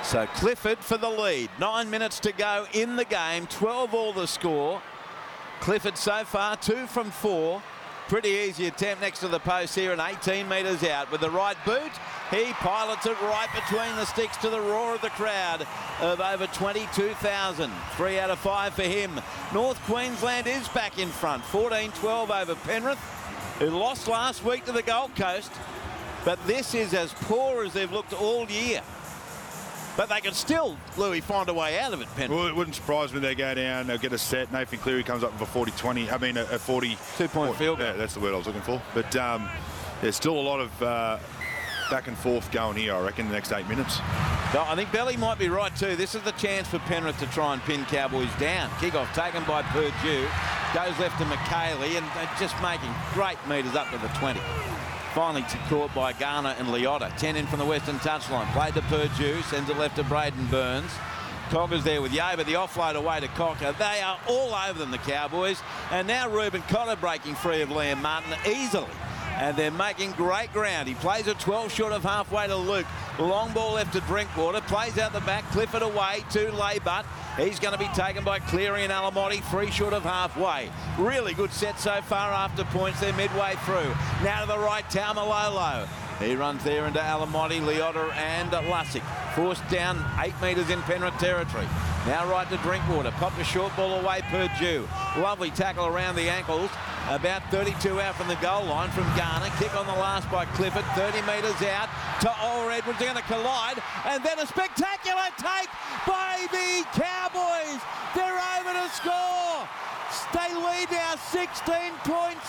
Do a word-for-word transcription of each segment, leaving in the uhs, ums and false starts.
So Clifford for the lead. Nine minutes to go in the game. twelve all the score. Clifford so far two from four. Pretty easy attempt next to the post here and eighteen metres out with the right boot. He pilots it right between the sticks to the roar of the crowd of over twenty-two thousand. Three out of five for him. North Queensland is back in front. fourteen twelve over Penrith, who lost last week to the Gold Coast. But this is as poor as they've looked all year. But they can still, Louis, find a way out of it, Penrith. Well, it wouldn't surprise me they go down, they'll get a set. Nathan Cleary comes up with a forty twenty. I mean, a, a forty... Two-point field goal. Yeah, that's the word I was looking for. But um, there's still a lot of uh, back and forth going here, I reckon, in the next eight minutes. No, I think Belly might be right too. This is the chance for Penrith to try and pin Cowboys down. Kick-off taken by Purdue. Goes left to McKaylee and they're just making great metres up to the twenty. Finally caught by Garner and Leota. ten in from the western touchline. Played to Purdue, sends it left to Braden Burns. Cocker's there with Yaber, the offload away to Cocker. They are all over them, the Cowboys. And now Reuben Cotter breaking free of Liam Martin easily. And they're making great ground. He plays a twelve short of halfway to Luke. Long ball left to Drinkwater. Plays out the back. Clifford away to Laybutt. He's going to be taken by Cleary and Alamotti, three short of halfway. Really good set so far after points. They're midway through. Now to the right, Taumalolo. He runs there into Alamotti, Leota and Lussick. Forced down eight metres in Penrith territory. Now right to Drinkwater. Popped a short ball away, Purdue. Lovely tackle around the ankles. About thirty-two out from the goal line from Garner. Kick on the last by Clifford. thirty metres out to Oliver Edwards. They're going to collide. And then a spectacular take by the Cowboys. They're over to score. They lead now sixteen points.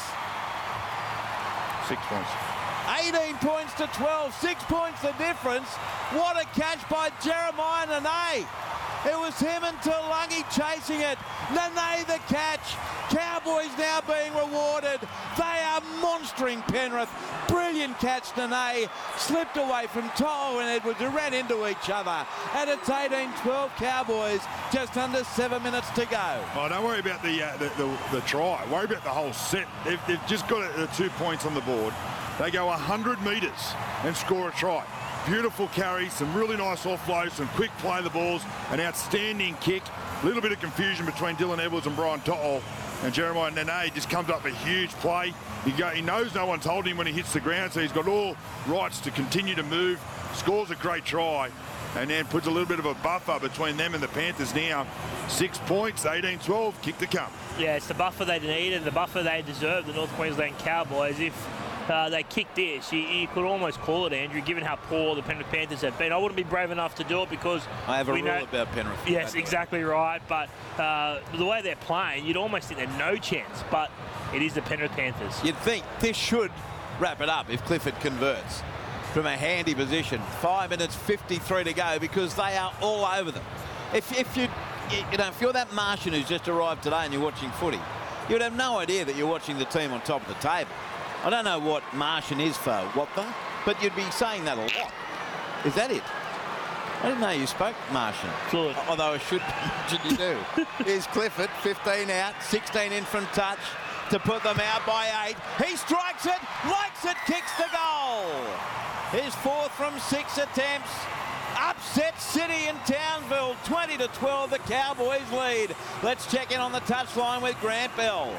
Six points. eighteen points to twelve. Six points the difference. What a catch by Jeremiah Nene. It was him and Taulagi chasing it. Nene the catch. Cowboys now being rewarded. They are monstering Penrith. Brilliant catch, Nene. Slipped away from To'o and Edwards, who ran into each other. And it's eighteen twelve Cowboys, just under seven minutes to go. Oh, don't worry about the, uh, the, the, the try. Worry about the whole set. They've, they've just got the two points on the board. They go one hundred metres and score a try. Beautiful carry, some really nice offloads, some quick play of the balls, an outstanding kick. A little bit of confusion between Dylan Edwards and Brian To'o. And Jeremiah Nene just comes up a huge play. He, go, he knows no one's holding him when he hits the ground, so he's got all rights to continue to move. Scores a great try, and then puts a little bit of a buffer between them and the Panthers now. Six points, eighteen twelve, kick to come. Yeah, it's the buffer they needed, the buffer they deserve, the North Queensland Cowboys. If uh, they kicked this, you, you could almost call it, Andrew, given how poor the Penrith Panthers have been. I wouldn't be brave enough to do it because I have a we rule know, about Penrith. Yes, exactly right. But uh, the way they're playing, you'd almost think they're no chance. But it is the Penrith Panthers. You'd think this should wrap it up if Clifford converts from a handy position. Five minutes fifty-three to go because they are all over them. If, if you, you know, if you're that Martian who's just arrived today and you're watching footy, you'd have no idea that you're watching the team on top of the table. I don't know what Martian is for Wappa, but you'd be saying that a lot. Is that it? I didn't know you spoke Martian. Fluid. Although I should imagine you do. Here's Clifford, fifteen out, sixteen in from touch to put them out by eight. He strikes it, likes it, kicks the goal. His fourth from six attempts. Upset City in Townsville, twenty to twelve, the Cowboys lead. Let's check in on the touchline with Grant Bell.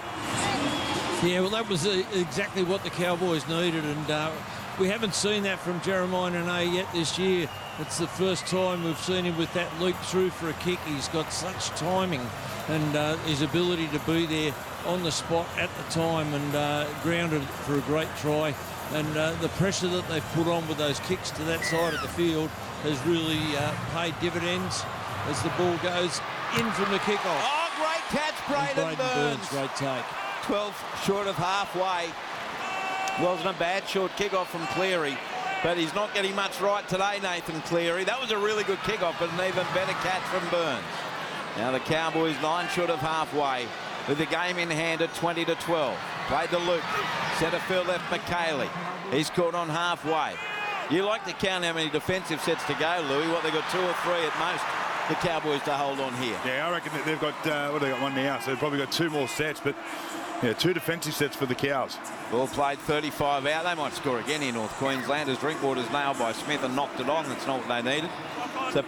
Yeah, well, that was uh, exactly what the Cowboys needed, and uh, we haven't seen that from Jeremiah Nene yet this year. It's the first time we've seen him with that leap through for a kick. He's got such timing and uh, his ability to be there on the spot at the time and uh, grounded for a great try. And uh, the pressure that they've put on with those kicks to that side of the field has really uh, paid dividends as the ball goes in from the kickoff. Oh, great catch, Braden, Braden Burns. Burns. Great take. twelve short of halfway. Wasn't a bad short kickoff from Cleary, but he's not getting much right today, Nathan Cleary. That was a really good kickoff, but an even better catch from Burns. Now the Cowboys nine short of halfway with the game in hand at twenty to twelve. Played to Luke. Centre field left McKaylee. He's caught on halfway. You like to count how many defensive sets to go, Louis. What, they got two or three at most, the Cowboys to hold on here. Yeah, I reckon that they've got, uh, what, they got one now, so they've probably got two more sets, but yeah, two defensive sets for the Cows. Ball played thirty-five out. They might score again in North Queensland as Drinkwater's nailed by Smith and knocked it on. That's not what they needed.